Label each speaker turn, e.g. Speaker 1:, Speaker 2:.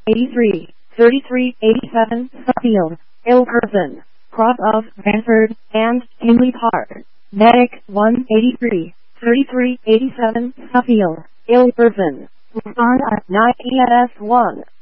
Speaker 1: 83, 33, 87, Suffield, Ilperson, Cross of Brantford, and Tinley Park. Medic 183, 33, 87, Suffield, Ilperson. Respond at 9 ES1.